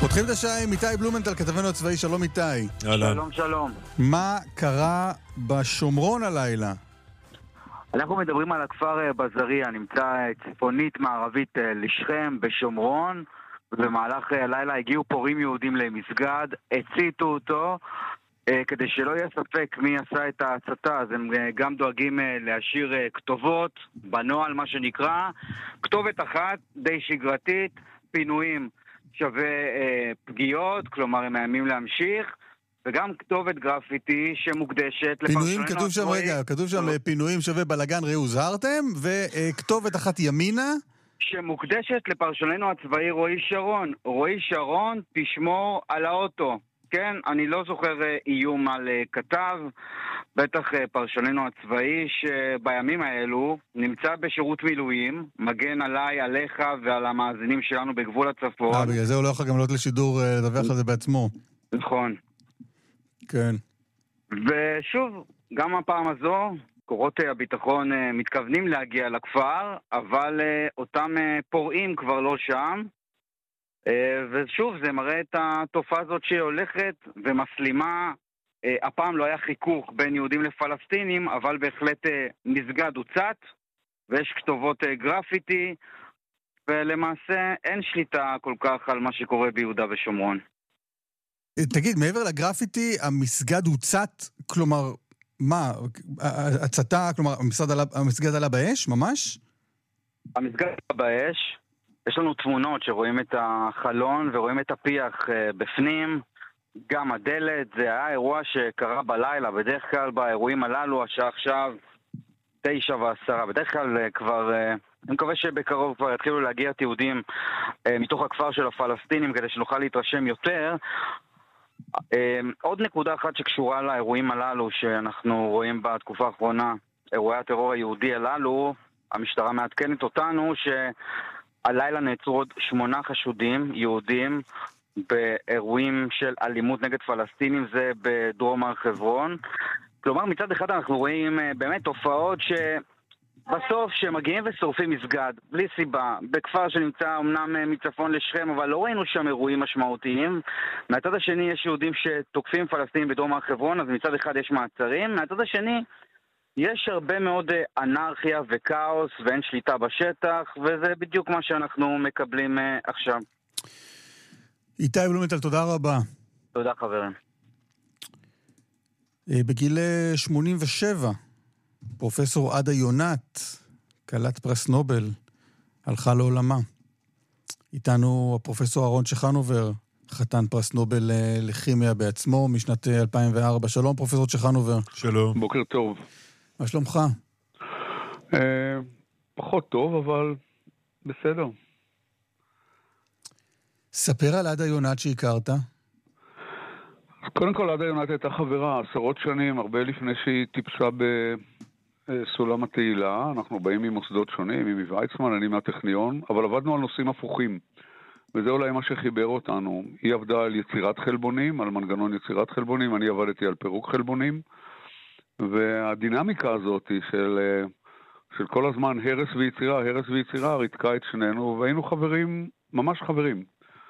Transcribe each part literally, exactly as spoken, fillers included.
פותחים את השעה עם איתי בלומנטל, כתבנו הצבאי. שלום איתי. שלום שלום. מה קרה בשומרון הלילה? אנחנו מדברים על הכפר בזריה, נמצא צפונית מערבית לשכם בשומרון, ובמהלך הלילה הגיעו פורעים יהודים למסגד, הציתו אותו, כדי שלא יהיה ספק מי עשה את ההצתה. אז הם גם דואגים להשאיר כתובות בנוהל, מה שנקרא, כתובת אחת די שגרתית, פינויים שווה אה, פגיעות, כלומר הם מאיימים להמשיך, וגם כתובת גרפיטי שמוקדשת פינויים, כתוב שם, רגע, כתוב שם פינויים שווה בלגן ראו זהרתם, וכתובת אחת ימינה שמוקדשת לפרשננו הצבאי רועי שרון. רועי שרון, תשמור על האוטו. כן, אני לא זוכר איום על כתב, בטח פרשננו הצבאי שבימים האלו נמצא בשירות מילואים, מגן עליי, עליך ועל המאזינים שלנו בגבול הצפון. אה, בגלל זה הוא לא יכול גם לעלות לשידור לדווח על זה בעצמו. נכון. כן. ושוב, גם הפעם הזו, כוחות הביטחון מתכוונים להגיע לכפר, אבל אותם פורעים כבר לא שם. ושוב, זה מראה את התופעה הזאת שהיא הולכת ומסלימה. הפעם לא היה חיכוך בין יהודים לפלסטינים, אבל בהחלט מסגד הוצת, ויש כתובות גרפיטי, ולמעשה אין שליטה כל כך על מה שקורה ביהודה ושומרון. תגיד, מעבר לגרפיטי, המסגד הוצת, כלומר, מה? הצתה, כלומר, המסגד עלה באש, ממש? המסגד עלה באש. יש לנו תמונות שרואים את החלון ורואים את הפיח בפנים, גם הדלת. זה היה אירוע שקרה בלילה, בדרך כלל באירועים הללו, השעה עכשיו תשע ועשרה, בדרך כלל כבר, אני מקווה שבקרוב כבר יתחילו להגיע יהודים מתוך הכפר של הפלסטינים כדי שנוכל להתרשם יותר. עוד נקודה אחת שקשורה לאירועים הללו שאנחנו רואים בתקופה האחרונה, אירועי הטרור היהודי הללו, המשטרה מעדכנת אותנו ש... הלילה נעצרו עוד שמונה חשודים יהודים באירועים של אלימות נגד פלסטינים, זה בדרום הר חברון. כלומר, מצד אחד אנחנו רואים באמת תופעות שבסוף שמגיעים ושורפים מסגד, בלי סיבה, בכפר שנמצא אמנם מצפון לשכם, אבל לא ראינו שם אירועים משמעותיים. מהצד השני יש יהודים שתוקפים פלסטינים בדרום הר חברון, אז מצד אחד יש מעצרים, מהצד השני יש הרבה מאוד אנרכיה וקאוס ואין שליטה בשטח, וזה בדיוק מה שאנחנו מקבלים עכשיו. איתי בלומנטל, תודה רבה. תודה חברים. בגיל שמונים ושבע, פרופסור עדה יונת, כלת פרס נובל, הלכה לעולמה. איתנו הפרופסור אהרון צ'חנובר, חתן פרס נובל לכימיה בעצמו משנת אלפיים וארבע. שלום פרופסור צ'חנובר. שלום. בוקר טוב. מה שלומך? אה, פחות טוב, אבל בסדר. ספר על עדה יונת שהכרת. קודם כל, עדה יונת הייתה חברה עשרות שנים, הרבה לפני שהיא טיפסה בסולם התהילה. אנחנו באים ממוסדות שונים, ממי ויצמן, אני מהטכניון, אבל עבדנו על נושאים הפוכים. וזה אולי מה שחיבר אותנו. היא עבדה על יצירת חלבונים, על מנגנון יצירת חלבונים, אני עבדתי על פירוק חלבונים. והדינמיקה הזאת של, של כל הזמן הרס ויצירה, הרס ויצירה, ריתקה את שנינו, והיינו חברים, ממש חברים.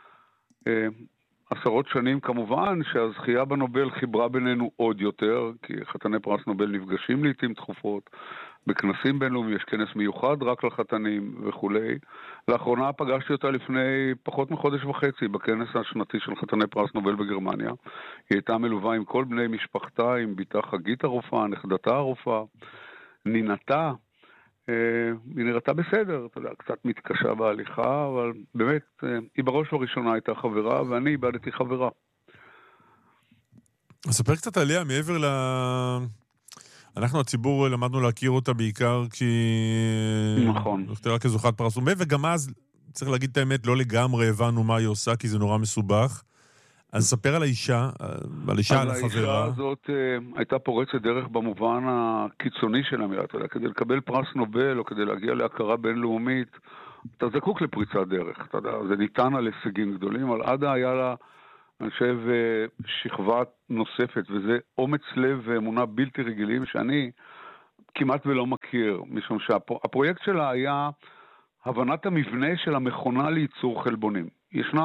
עשרות שנים כמובן שהזכייה בנובל חיברה בינינו עוד יותר, כי חתני פרס נובל נפגשים לעתים תכופות, בכנסים בינלאומיים יש כנס מיוחד רק לחתנים וכולי. לאחרונה פגשתי אותה לפני פחות מחודש וחצי בכנס השנתי של חתני פרס נובל בגרמניה. היא הייתה מלווה עם כל בני משפחתה, עם ביתה חגית הרופאה, נכדתה הרופאה, נינתה. היא נראתה בסדר, אתה יודע, קצת מתקשה בהליכה, אבל באמת, היא בראש ובראשונה הייתה חברה, ואני איבדתי חברה. אספר קצת עליה, מעבר ל... אנחנו הציבור למדנו להכיר אותה בעיקר כי... נכון. נפטרה כזוכת פרס נובל, וגם אז, צריך להגיד את האמת, לא לגמרי הבנו מה היא עושה, כי זה נורא מסובך. אז ספר על האישה, על אישה, על החברה. האישה הזאת הייתה פורצת דרך במובן הקיצוני של המילה, אתה יודע, כדי לקבל פרס נובל או כדי להגיע להכרה בינלאומית, אתה זקוק לפריצת דרך, אתה יודע, זה ניתן על הישגים גדולים, אבל עדה היה לה, אני חושב, שכבה נוספת, וזה אומץ לב ואמונה בלתי רגילים שאני כמעט ולא מכיר, משום שהפרויקט שלה היה הבנת המבנה של המכונה לייצור חלבונים. ישנה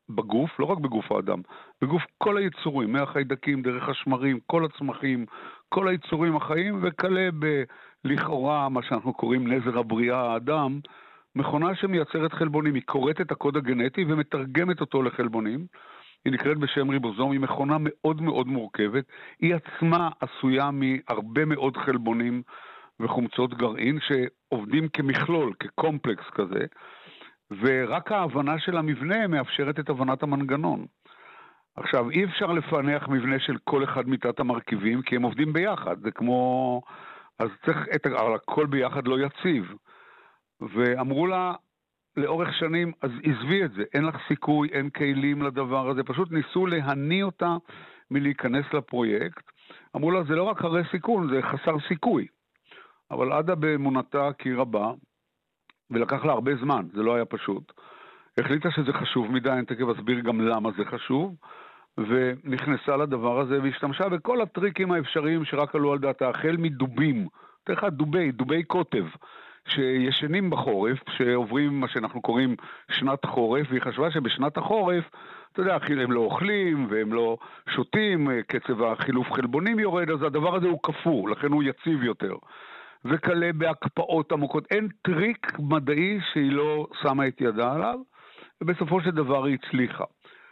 בגוף, לא רק בגוף האדם, בגוף כל היצורים, מהחיידקים, דרך השמרים, כל הצמחים, כל היצורים החיים, וכלה בלכאורה, מה שאנחנו קוראים נזר הבריאה האדם, מכונה שמייצרת חלבונים, היא קוראת את הקוד הגנטי ומתרגמת אותו לחלבונים, היא נקראת בשם ריבוזום, היא מכונה מאוד מאוד מורכבת, היא עצמה עשויה מהרבה מאוד חלבונים וחומצות גרעין שעובדים כמכלול, כקומפלקס כזה, ורק ההבנה של המבנה מאפשרת את הבנת המנגנון. עכשיו, אי אפשר לפענח מבנה של כל אחד מתת המרכיבים, כי הם עובדים ביחד, זה כמו, אז צריך, את, אבל הכל ביחד לא יציב. ואמרו לה, לאורך שנים, אז עזבי את זה, אין לך סיכוי, אין כלים לדבר הזה, פשוט ניסו להניע אותה מלהיכנס לפרויקט. אמרו לה, זה לא רק הרי סיכון, זה חסר סיכוי. אבל עדה באמונתה כי רבה, ולקח לה הרבה זמן, זה לא היה פשוט. החליטה שזה חשוב מדי, אני תכף אסביר גם למה זה חשוב, ונכנסה לדבר הזה והשתמשה בכל הטריקים האפשריים שרק עלו על דעתה, החל מדובים, תכף דובי, דובי קוטב, שישנים בחורף, שעוברים מה שאנחנו קוראים שנת חורף, והיא חשבה שבשנת החורף, אתה יודע, הם לא אוכלים והם לא שותים, קצב החילוף חלבונים יורד, אז הדבר הזה הוא כפור, לכן הוא יציב יותר. וכלה בהקפאות עמוקות. אין טריק מדעי שהיא לא שמה את ידה עליו, ובסופו של דבר היא הצליחה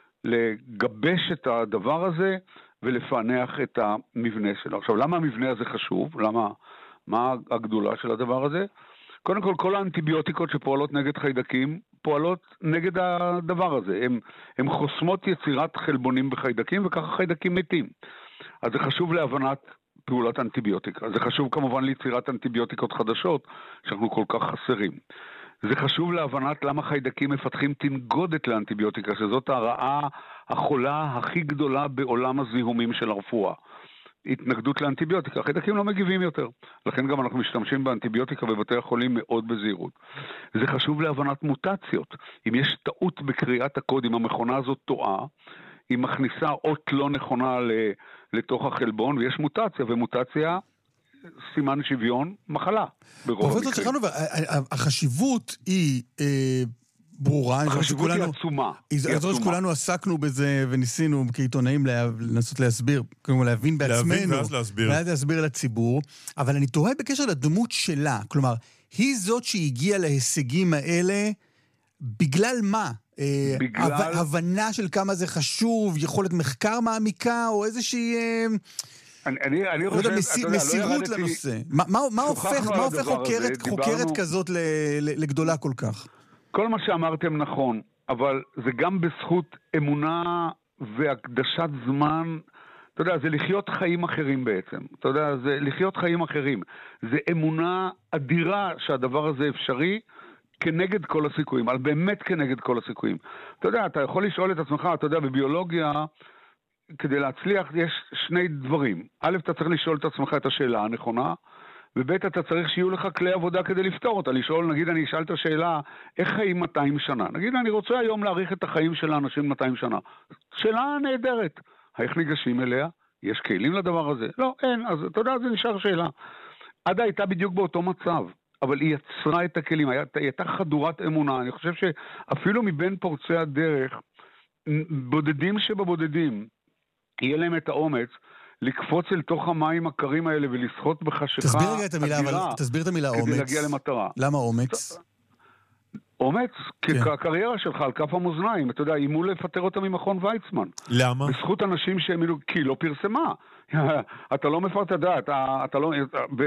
לגבש את הדבר הזה ולפענח את המבנה שלו. עכשיו, למה המבנה הזה חשוב? למה, מה הגדולה של הדבר הזה? קודם כל, כל האנטיביוטיקות שפועלות נגד חיידקים, פועלות נגד הדבר הזה. הם, הם חוסמות יצירת חלבונים בחיידקים, וככה חיידקים מתים. אז זה חשוב להבנת פעולת אנטיביוטיקה. זה חשוב כמובן ליצירת אנטיביוטיקות חדשות, שאנחנו כל כך חסרים. זה חשוב להבנת למה חיידקים מפתחים תנגודת לאנטיביוטיקה, שזאת הרעה החולה הכי גדולה בעולם הזיהומים של הרפואה. התנגדות לאנטיביוטיקה. חיידקים לא מגיבים יותר. לכן גם אנחנו משתמשים באנטיביוטיקה בבתי החולים מאוד בזהירות. זה חשוב להבנת מוטציות. אם יש טעות בקריאת הקוד, אם המכונה הזאת טועה, היא מכניסה אות לא נכונה לתוך החלבון, ויש מוטציה, ומוטציה סימן שוויון מחלה. פרופסור צ'חנובר, החשיבות היא ברורה. החשיבות היא עצומה. אני זוכר שכולנו עסקנו בזה וניסינו כעיתונאים לנסות להסביר, כלומר להבין בעצמנו. להבין ואז להסביר. ואז להסביר לציבור. אבל אני תוהה בקשר לדמות שלה. כלומר, היא זאת שהגיעה להישגים האלה בגלל מה? בגלל... הבנה של כמה זה חשוב, יכולת מחקר מעמיקה, או איזושהי... אני, אני, אני חושב, מסירות לא ירדתי... לנושא. מה, מה, מה הופך, מה הופך חוקרת, הזה, חוקרת דיברנו... כזאת לגדולה כל כך? כל מה שאמרתם נכון, אבל זה גם בזכות אמונה והקדשת זמן, אתה יודע, זה לחיות חיים אחרים בעצם. אתה יודע, זה לחיות חיים אחרים. זה אמונה אדירה שהדבר הזה אפשרי, כנגד כל הסיכויים, אבל באמת כנגד כל הסיכויים. אתה יודע, אתה יכול לשאול את עצמך, אתה יודע, בביולוגיה, כדי להצליח יש שני דברים. א', אתה צריך לשאול את עצמך את השאלה הנכונה, וב', אתה צריך שיהיו לך כלי עבודה כדי לפתור אותה. לשאול, נגיד, אני אשאל את השאלה, איך חיים מאתיים שנה? נגיד, אני רוצה היום להעריך את החיים של האנשים מאתיים שנה. שאלה נהדרת. איך ניגשים אליה? יש כלים לדבר הזה? לא, אין. אז אתה יודע, זה נשאר שאלה. עדה הייתה בדיוק באותו מצב. אבל היא יצרה את הכלים, היא הייתה חדורת אמונה. אני חושב שאפילו מבין פורצי הדרך, בודדים שבבודדים, יהיה להם את האומץ לקפוץ אל תוך המים הקרים האלה ולשחות בחשיכה. תסביר רגע את המילה, אבל תסביר את המילה אומץ. כדי להגיע למטרה. למה אומץ? אומץ? כי הקריירה שלך על כף המאזניים, אתה יודע, אימו לפטר אותה ממכון ויצמן. למה? בזכות אנשים שהם אילו, כי לא פרסמה. אתה לא מפרט את הדעת, אתה לא,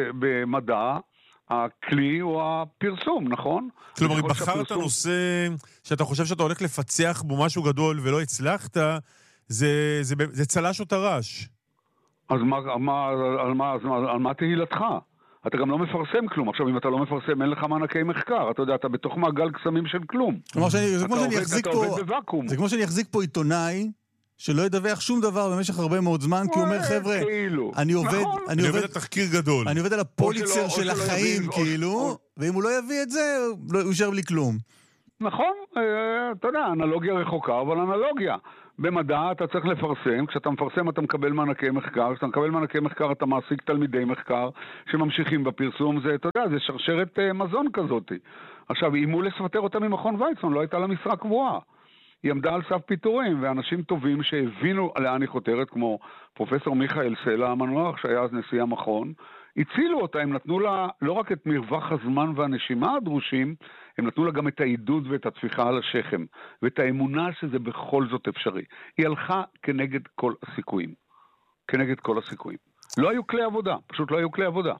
במדע, הכלי הוא הפרסום, נכון? כלומר, אם בחרת נושא שאתה חושב שאתה הולך לפצח בו משהו גדול ולא הצלחת, זה, זה, זה צלש או תרש. אז מה, מה, על מה, על מה תהילתך? אתה גם לא מפרסם כלום. עכשיו, אם אתה לא מפרסם, אין לך מענקי מחקר. אתה יודע, אתה בתוך מעגל קסמים של כלום. כלומר, זה כמו שאני אחזיק פה, זה כמו שאני אחזיק פה עיתונאי, שלא ידווח שום דבר במשך הרבה מאוד זמן, כי הוא אומר, חבר'ה, אני עובד, אני עובד על תחקיר גדול. אני עובד על הפוליצר של החיים, כאילו, ואם הוא לא יביא את זה, הוא יישאר בלי כלום. נכון, אתה יודע, אנלוגיה רחוקה, אבל אנלוגיה. במדע אתה צריך לפרסם, כשאתה מפרסם אתה מקבל מענקי מחקר, כשאתה מקבל מענקי מחקר אתה מעסיק תלמידי מחקר שממשיכים בפרסום, זה, אתה יודע, זה שרשרת מזון כזאת. עכשיו, אימו לפטר אותה ממכון ויצמן, לא הייתה לה משרה קבועה. היא עמדה על סף פיטורים, ואנשים טובים שהבינו לאן היא חותרת, כמו פרופסור מיכאל סלע המנוח, שהיה אז נשיא המכון, הצילו אותה, הם נתנו לה לא רק את מרווח הזמן והנשימה הדרושים, הם נתנו לה גם את העידוד ואת התפיחה על השכם, ואת האמונה שזה בכל זאת אפשרי. היא הלכה כנגד כל הסיכויים. כנגד כל הסיכויים. לא היו כלי עבודה, פשוט לא היו כלי עבודה.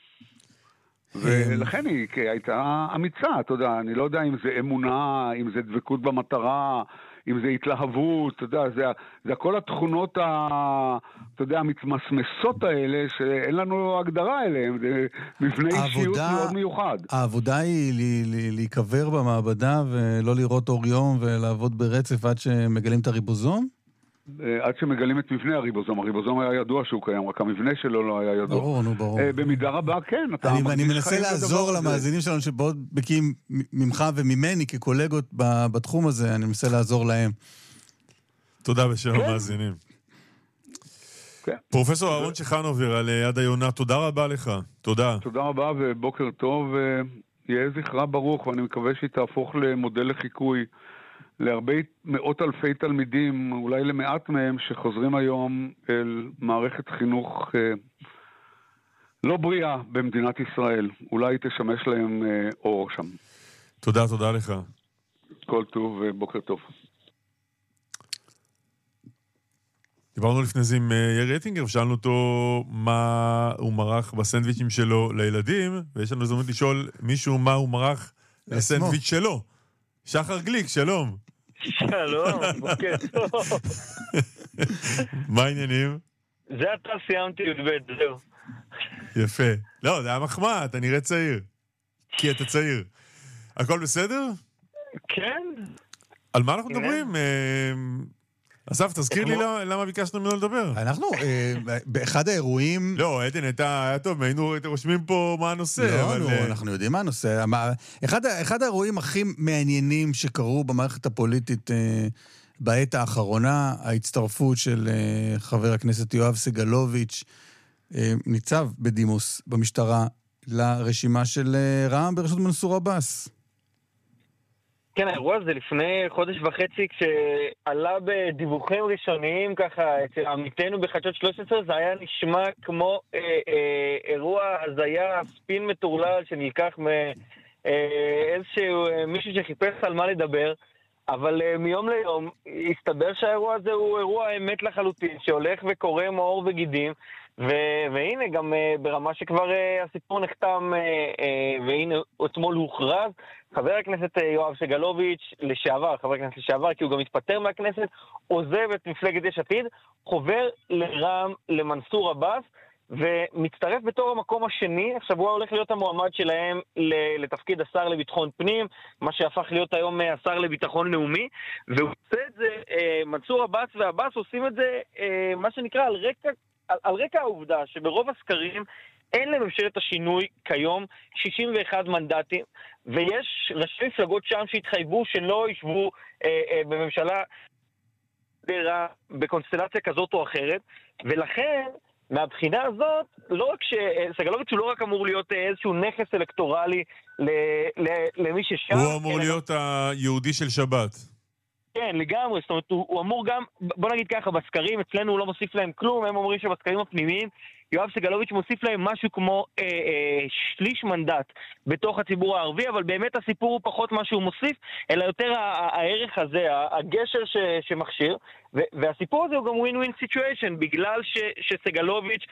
ולכן היא הייתה אמיצה, אתה יודע, אני לא יודע אם זה אמונה, אם זה דבקות במטרה, אם זה התלהבות, אתה יודע, זה, זה כל התכונות, ה, אתה יודע, המתמסמסות האלה, שאין לנו הגדרה אליהן, זה מבנה אישיות מאוד מיוחד. העבודה היא להיקבר במעבדה ולא לראות אור יום ולעבוד ברצף עד שמגלים את הריבוזום? עד שמגלים את מבנה הריבוזום. הריבוזום היה ידוע שהוא קיים, רק המבנה שלו לא היה ידוע. ברור, נו, ברור. במידה רבה, כן. אני מנסה לעזור למאזינים שלנו שבאות בקיאים ממך וממני כקולגות בתחום הזה, אני מנסה לעזור להם. תודה בשם המאזינים. פרופסור אהרון צ'חנובר על יד היונה, תודה רבה לך. תודה. תודה רבה ובוקר טוב. יהיה זכרה ברוך, ואני מקווה שהיא תהפוך למודל לחיקוי להרבה מאות אלפי תלמידים, אולי למעט מהם, שחוזרים היום אל מערכת חינוך אה, לא בריאה במדינת ישראל. אולי תשמש להם אה, אור שם. תודה, תודה לך. כל טוב ובוקר טוב. דיברנו לפני זה עם ירי אטינגר, ושאלנו אותו מה הוא מרח בסנדוויצ'ים שלו לילדים, ויש לנו הזדמנות לשאול מישהו מה הוא מרח לסנדוויץ' שלו. שחר גליק, שלום. שלום, בוקר טוב. מה העניינים? זה אתה סיימתי י"ב, זהו. יפה. לא, זה היה מחמאה, אתה נראה צעיר. כי אתה צעיר. הכל בסדר? כן. על מה אנחנו מדברים? אסף, תזכיר לי למה ביקשנו ממנו לדבר. אנחנו, באחד האירועים... לא, עדן, היה טוב, היינו רושמים פה מה הנושא. לא, לא, אנחנו יודעים מה הנושא. אחד האירועים הכי מעניינים שקרו במערכת הפוליטית בעת האחרונה, ההצטרפות של חבר הכנסת יואב סגלוביץ', ניצב בדימוס במשטרה, לרשימה של רע"מ בראשות מנסור עבאס. כן, האירוע הזה לפני חודש וחצי, כשעלה בדיווחים ראשוניים ככה אצל עמיתנו בחדשות שלוש עשרה, זה היה נשמע כמו אה, אה, אירוע הזיה, ספין מטורלל שנלקח מאיזשהו אה, מישהו שחיפש על מה לדבר, אבל אה, מיום ליום הסתבר שהאירוע הזה הוא אירוע אמת לחלוטין, שהולך וקורא מאור וגידים, ו- והנה גם uh, ברמה שכבר uh, הסיפור נחתם, uh, uh, והנה אתמול הוכרז, חבר הכנסת uh, יואב סגלוביץ' לשעבר, חבר הכנסת לשעבר, כי הוא גם מתפטר מהכנסת, עוזב את מפלגת יש עתיד, חובר לרע"מ למנסור עבאס, ומצטרף בתור המקום השני. עכשיו הוא הולך להיות המועמד שלהם לתפקיד השר לביטחון פנים, מה שהפך להיות היום השר לביטחון לאומי, והוא עושה את זה, uh, מנסור עבאס ועבאס עושים את זה, uh, מה שנקרא על רקע, על, על רקע העובדה שברוב הסקרים אין לממשלת השינוי כיום שישים ואחד מנדטים, ויש ראשי מפלגות שם שהתחייבו שלא ישבו אה, אה, בממשלה בקונסטלציה כזאת או אחרת, ולכן מהבחינה הזאת, לא רק שסגלוביץ' הוא לא רק אמור להיות איזשהו נכס אלקטורלי למי ששם, הוא אמור להיות היהודי של שבת. כן, לגמרי, זאת אומרת, הוא, הוא אמור גם, בוא נגיד ככה, בסקרים, אצלנו הוא לא מוסיף להם כלום, הם אומרים שבסקרים הפנימיים, יואב סגלוביץ' מוסיף להם משהו כמו אה, אה, שליש מנדט בתוך הציבור הערבי, אבל באמת הסיפור הוא פחות מה שהוא מוסיף, אלא יותר הערך הזה, הגשר ש, שמכשיר, ו, והסיפור הזה הוא גם win-win situation, בגלל ש, שסגלוביץ'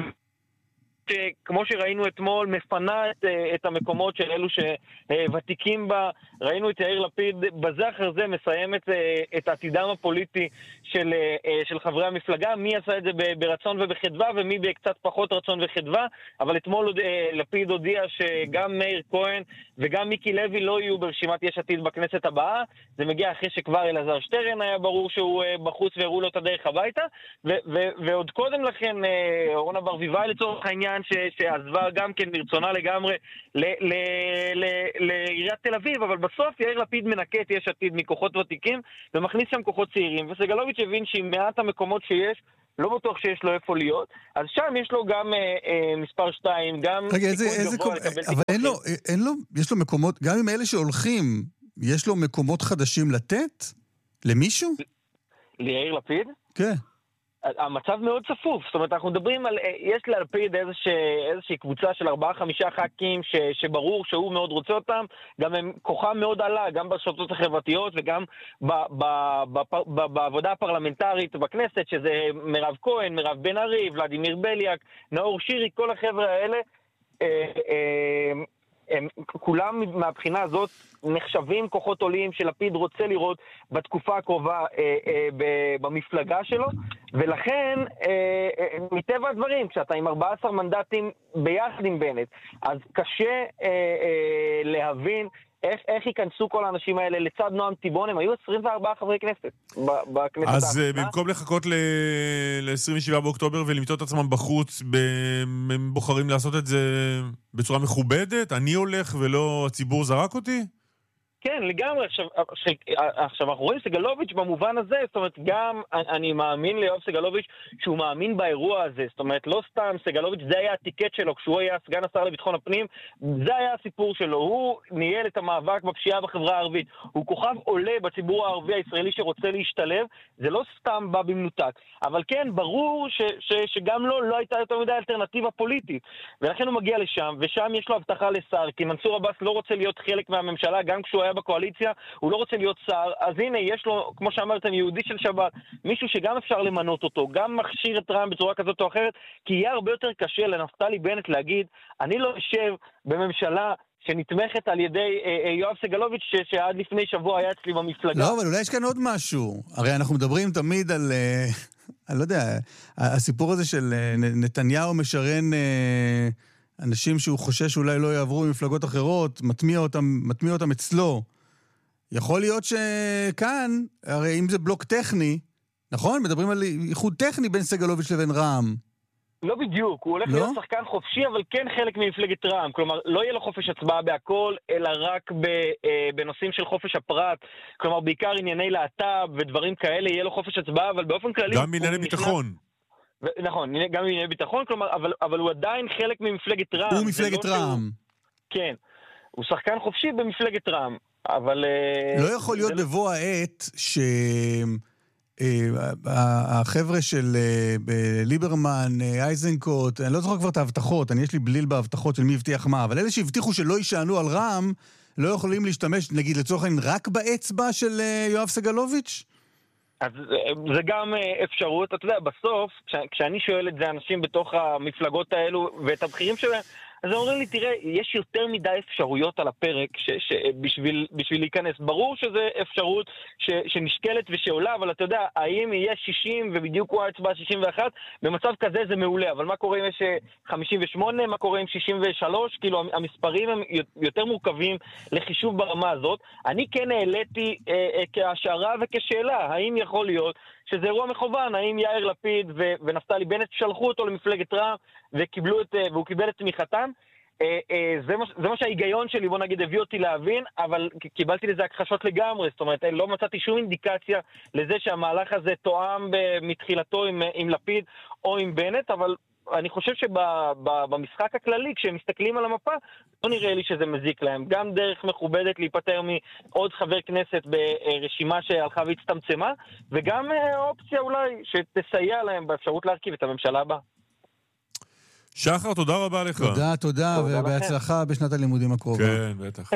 כמו שראינו אתמול, מפנה את, את המקומות של אלו שוותיקים בה. ראינו את יאיר לפיד בזה אחר זה מסיים את, את עתידם הפוליטי של, של חברי המפלגה. מי עשה את זה ברצון ובחדווה ומי בקצת פחות רצון וחדווה, אבל אתמול לפיד הודיע שגם מאיר כהן וגם מיקי לוי לא יהיו ברשימת יש עתיד בכנסת הבאה. זה מגיע אחרי שכבר אלעזר שטרן היה ברור שהוא בחוץ והראו לו את הדרך הביתה, ו, ו, ועוד קודם לכן אורנה ברביבאי לצורך העניין ש- שעזבה גם כן מרצונה לגמרי לעיריית תל אביב, אבל בסוף יאיר לפיד מנקה את יש עתיד מכוחות ותיקים ומכניס שם כוחות צעירים, וסגלוביץ' הבין שעם מעט המקומות שיש לא בטוח שיש לו איפה להיות, אז שם יש לו גם אה, אה, מספר שתיים, גם רגע, איזה, איזה קומ... אבל אין לו, אין לו, יש לו מקומות, גם עם אלה שהולכים, יש לו מקומות חדשים לתת? למישהו? ליאיר לפיד? כן. המצב מאוד צפוף, זאת אומרת, אנחנו מדברים על, יש ללפיד איזושה, איזושהי קבוצה של ארבעה, חמישה ח"כים ש, שברור שהוא מאוד רוצה אותם, גם הם כוחם מאוד עלה, גם ברשתות החברתיות וגם ב, ב, ב, ב, ב, בעבודה הפרלמנטרית בכנסת, שזה מירב כהן, מירב בן ארי, ולדימיר בליאק, נאור שירי, כל החבר'ה האלה, אה, אה, הם כולם מהבחינה הזאת נחשבים כוחות עולים שלפיד רוצה לראות בתקופה הקרובה אה, אה, במפלגה שלו, ולכן אה, אה, מטבע הדברים, כשאתה עם ארבעה עשר מנדטים ביחד עם בנט, אז קשה אה, אה, להבין איך, איך ייכנסו כל האנשים האלה לצד נועם תיבון. הם היו עשרים וארבעה חברי כנסת בכנסת. אז במקום לחכות ל-עשרים ושבעה באוקטובר ולמצוא את עצמם בחוץ, הם בוחרים לעשות את זה בצורה מכובדת? אני הולך ולא הציבור זרק אותי? כן, לגמרי. עכשיו, עכשיו אנחנו רואים סגלוביץ' במובן הזה, זאת אומרת, גם אני מאמין ליואב סגלוביץ' שהוא מאמין באירוע הזה, זאת אומרת, לא סתם סגלוביץ' זה היה הטיקט שלו, כשהוא היה סגן השר לביטחון הפנים, זה היה הסיפור שלו, הוא ניהל את המאבק בפשיעה בחברה הערבית, הוא כוכב עולה בציבור הערבי הישראלי שרוצה להשתלב, זה לא סתם בא במנותק, אבל כן, ברור ש, ש, שגם לו לא הייתה יותר מדי אלטרנטיבה פוליטית, ולכן הוא מגיע לשם, ושם יש לו הבטחה לשר, כי מנסור עבאס לא רוצה להיות חלק מהממשלה, גם כשהוא היה בקואליציה, הוא לא רוצה להיות שר, אז הנה, יש לו, כמו שאמרתם, יהודי של שבת, מישהו שגם אפשר למנות אותו, גם מכשיר את רע"מ בצורה כזאת או אחרת, כי יהיה הרבה יותר קשה לנפתלי בנט להגיד, אני לא יושב בממשלה שנתמכת על ידי אה, יואב סגלוביץ' ש- שעד לפני שבוע היה אצלי במפלגה. לא, אבל אולי יש כאן עוד משהו. הרי אנחנו מדברים תמיד על, אה, אני לא יודע, הסיפור הזה של אה, נתניהו משרן אה, אנשים שהוא חושש שאולי לא יעברו ממפלגות אחרות, מטמיע אותם, מטמיע אותם אצלו. יכול להיות שכאן, הרי אם זה בלוק טכני, נכון? מדברים על ייחוד טכני בין סגלוביץ' לבין רע"מ. לא בדיוק, הוא הולך לא? להיות שחקן חופשי, אבל כן חלק ממפלגת רע"מ. כלומר, לא יהיה לו חופש הצבעה בהכל, אלא רק בנושאים של חופש הפרט. כלומר, בעיקר ענייני להט"ב ודברים כאלה, יהיה לו חופש הצבעה, אבל באופן כללי... גם ענייני ביטחון. ו... נכון, גם ענייני ביטחון, כלומר, אבל, אבל הוא עדיין חלק ממפלגת רע"מ. הוא מפלגת לא רע"מ. שהוא... כן, הוא שחקן חופשי במפלגת רע"מ, אבל... לא יכול להיות בבוא העת ש... החבר'ה של ליברמן, אייזנקוט, אני לא זוכר כבר את ההבטחות, אני יש לי בליל בהבטחות של מי הבטיח מה, אבל אלה שהבטיחו שלא יישענו על רע"מ, לא יכולים להשתמש, נגיד לצורך העניין, רק באצבע של יואב סגלוביץ'? אז זה גם אפשרות, אתה יודע, בסוף, כשאני שואל את זה אנשים בתוך המפלגות האלו, ואת הבחירים שלהם, אז הם אומרים לי, תראה, יש יותר מדי אפשרויות על הפרק ש, ש, בשביל, בשביל להיכנס. ברור שזו אפשרות ש, שנשקלת ושעולה, אבל אתה יודע, האם יהיה שישים ובדיוק הוא ההצבעה שישים ואחת, במצב כזה זה מעולה, אבל מה קורה אם יש חמישים ושמונה, מה קורה עם שישים ושלוש, כאילו המספרים הם יותר מורכבים לחישוב ברמה הזאת. אני כן העליתי אה, אה, כהשערה וכשאלה, האם יכול להיות שזה אירוע מכוון, האם יאיר לפיד ו- ונפתלי בנט שלחו אותו למפלגת רע"מ וקיבלו את, והוא קיבל את תמיכתם. אה, אה, זה, מה, זה מה שההיגיון שלי, בוא נגיד, הביא אותי להבין, אבל קיבלתי לזה הכחשות לגמרי, זאת אומרת, לא מצאתי שום אינדיקציה לזה שהמהלך הזה תואם מתחילתו עם, עם לפיד או עם בנט, אבל אני חושב שבמשחק הכללי, כשהם מסתכלים על המפה, לא נראה לי שזה מזיק להם. גם דרך מכובדת להיפטר מעוד חבר כנסת ברשימה שהלכה והצטמצמה, וגם אופציה אולי שתסייע להם באפשרות להרכיב את הממשלה הבאה. שחר, תודה רבה לך. תודה, תודה, ובהצלחה בשנת הלימודים הקרובה. כן, בטח.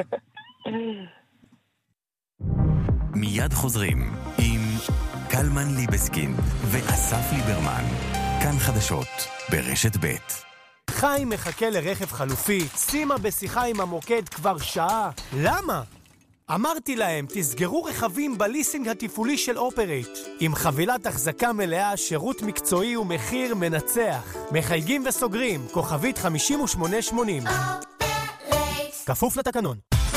מיד חוזרים עם קלמן ליבסקין ואסף ליברמן. כאן חדשות ברשת ב'. חיים מחכה לרכב חלופי, שימה בשיחה עם המוקד כבר שעה. למה? אמרתי להם, תסגרו רכבים בליסינג התפעולי של אופרייט. עם חבילת החזקה מלאה, שירות מקצועי ומחיר מנצח. מחייגים וסוגרים, כוכבית חמישים ושמונה שמונים. כפוף לתקנון.